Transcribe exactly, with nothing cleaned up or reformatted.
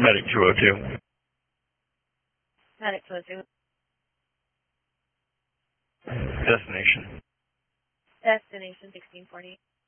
Medic two oh two. Medic two oh two. Destination. Destination sixteen forty.